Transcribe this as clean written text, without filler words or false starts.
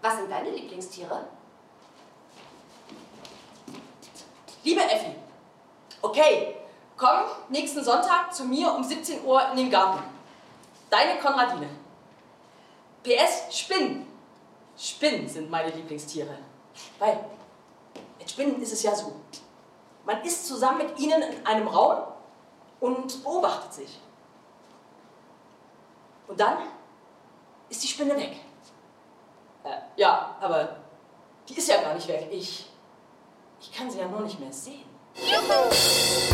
Was sind deine Lieblingstiere? Liebe Effi, okay, komm nächsten Sonntag zu mir um 17 Uhr in den Garten. Deine Konradine. PS, Spinnen. Spinnen sind meine Lieblingstiere. Weil mit Spinnen ist es ja so. Man ist zusammen mit ihnen in einem Raum und beobachtet sich. Und dann ist die Spinne weg. Ja, aber die ist ja gar nicht weg. Ich kann sie ja nur nicht mehr sehen. Juhu!